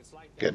Good.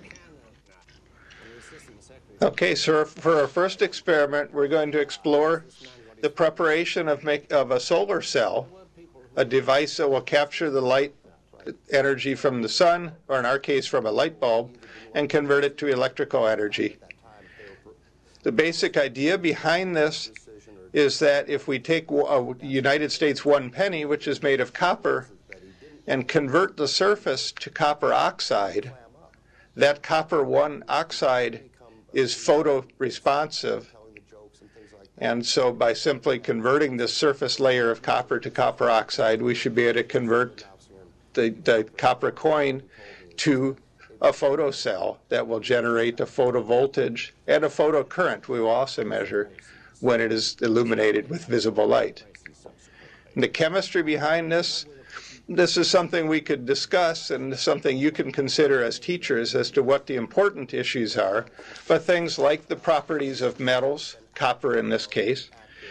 Okay, so for our first experiment, we're going to explore the preparation of a solar cell, a device that will capture the light energy from the sun, or in our case from a light bulb, and convert it to electrical energy. The basic idea behind this is that if we take a United States 1 penny, which is made of copper, and convert the surface to copper oxide, that copper 1 oxide is photoresponsive. And so by simply converting the surface layer of copper to copper oxide, we should be able to convert the copper coin to a photocell that will generate a photovoltage and a photocurrent we will also measure when it is illuminated with visible light. And the chemistry behind this is something we could discuss and something you can consider as teachers as to what the important issues are, but things like the properties of metals, copper in this case,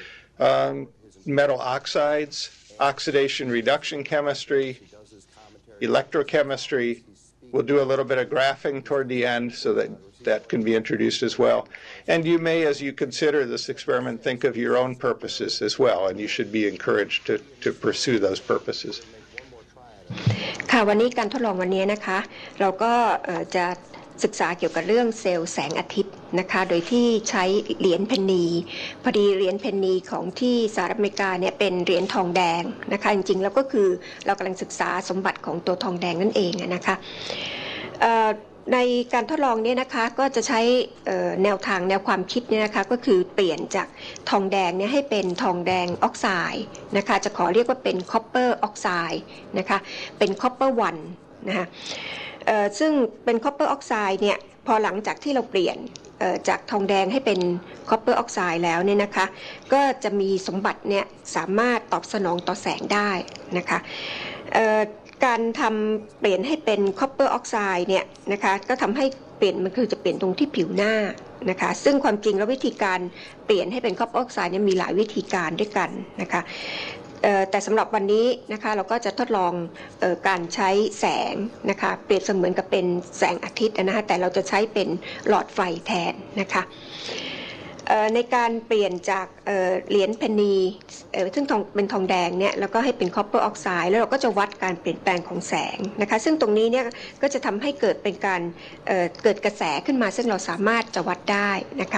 metal oxides, oxidation reduction chemistry, electrochemistry. We'll do a little bit of graphing toward the end so that can be introduced as well. And you may, as you consider this experiment, think of your own purposes as well, and you should be encouraged to pursue those purposes. ค่ะวันนี้การทดลองวันนี้นะคะเราก็จะศึกษาเกี่ยวกับเรื่องเซลล์แสงอาทิตย์นะคะโดยที่ใช้เหรียญเพนนีพอดีเหรียญเพนนีของที่สหรัฐอเมริกาเนี่ยเป็นเหรียญทองแดงนะคะจริงๆแล้วก็คือเรากำลังศึกษาสมบัติของตัวทองแดงนั่นเองนะคะในการทดลองนี้นะคะก็จะใช้แนวความคิดเนี่ยนะคะก็คือเปลี่ยนจากทองแดงเนี่ยให้เป็นทองแดงออกไซด์นะคะจะขอเรียกว่าเป็นคอปเปอร์ออกไซด์นะคะเป็นคอปเปอร์1นะคะซึ่งเป็นคอปเปอร์ออกไซด์เนี่ยพอหลังจากที่เราเปลี่ยนจากทองแดงให้เป็นคอปเปอร์ออกไซด์แล้วเนี่ยนะคะก็จะมีสมบัติเนี่ยสามารถตอบสนองต่อแสงได้นะคะการทำเปลี่ยนให้เป็นคอปเปอร์ออกไซด์เนี่ยนะคะก็ทำให้เปลี่ยนมันคือจะเปลี่ยนตรงที่ผิวหน้านะคะซึ่งความจริงแล้ววิธีการเปลี่ยนให้เป็นคอปเปอร์ออกไซด์เนี่ยมีหลายวิธีการด้วยกันนะคะแต่สำหรับวันนี้นะคะเราก็จะทดลองการใช้แสงนะคะเปรียบเสมือนกับเป็นแสงอาทิตย์นะคะแต่เราจะใช้เป็นหลอดไฟแทนนะคะในการเปลี่ยนจากเหรียญเพนนีซึ่งเป็นทองแดงเนี่ยแล้วก็ให้เป็นคอปเปอร์ออกไซด์แล้วเราก็จะวัดการเปลี่ยนแปลงของแสงนะคะซึ่งตรงนี้เนี่ยก็จะทำให้เกิดเป็นการเกิดกระแสขึ้นมาซึ่งเราสามารถจะวัดได้นะคะ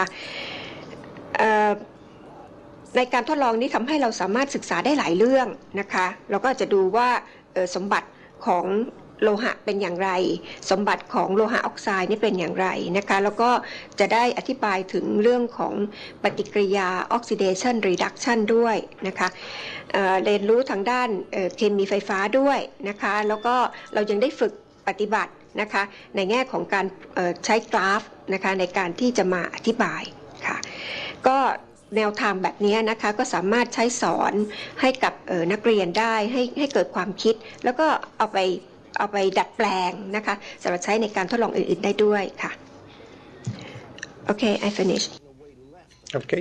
ในการทดลองนี้ทำให้เราสามารถศึกษาได้หลายเรื่องนะคะเราก็จะดูว่าสมบัติของโลหะเป็นอย่างไรสมบัติของโลหะออกไซด์นี่เป็นอย่างไรนะคะแล้วก็จะได้อธิบายถึงเรื่องของปฏิกิริยา Oxidation Reduction ด้วยนะคะเรียนรู้ทางด้านเคมีไฟฟ้าด้วยนะคะแล้วก็เรายังได้ฝึกปฏิบัตินะคะในแง่ของการใช้กราฟนะคะในการที่จะมาอธิบายค่ะก็แนวทางแบบนี้นะคะก็สามารถใช้สอนให้กับนักเรียนได้ให้เกิดความคิดแล้วก็เอาไปดัดแปลงนะคะสำหรับใช้ในการทดลองอื่นๆได้ด้วยค่ะ Okay, I finished. Okay.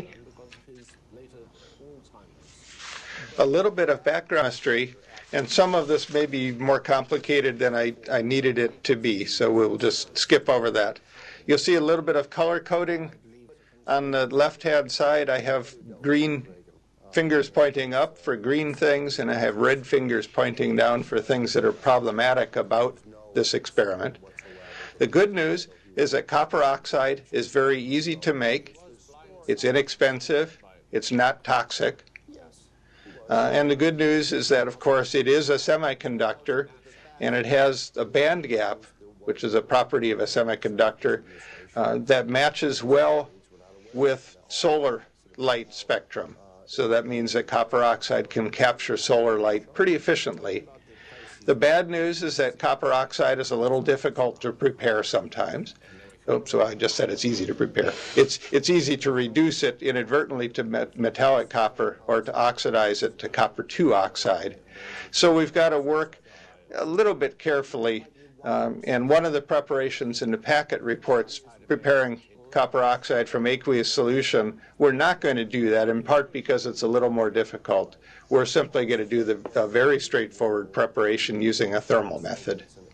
A little bit of background history, and some of this may be more complicated than I needed it to be, so we'll just skip over that. You'll see a little bit of color coding. On the left-hand side, I have green fingers pointing up for green things, and I have red fingers pointing down for things that are problematic about this experiment. The good news is that copper oxide is very easy to make. It's inexpensive. It's not toxic. And the good news is that, of course, it is a semiconductor, and it has a band gap, which is a property of a semiconductor, that matches well with solar light spectrum. So that means that copper oxide can capture solar light pretty efficiently. The bad news is that copper oxide is a little difficult to prepare sometimes. So I just said it's easy to prepare. It's easy to reduce it inadvertently to metallic copper or to oxidize it to copper 2 oxide. So we've got to work a little bit carefully. And one of the preparations in the packet reports preparing copper oxide from aqueous solution. We're not going to do that, in part because it's a little more difficult. We're simply going to do the very straightforward preparation using a thermal method.